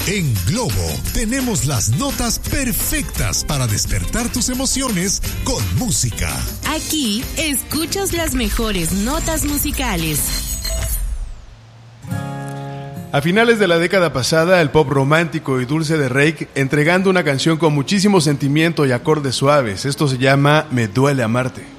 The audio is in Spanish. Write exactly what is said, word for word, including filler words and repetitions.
En Globo tenemos las notas perfectas para despertar tus emociones con música. Aquí escuchas las mejores notas musicales. A finales de la década pasada, el pop romántico y dulce de Reik, entregando una canción con muchísimo sentimiento y acordes suaves. Esto se llama Me duele amarte.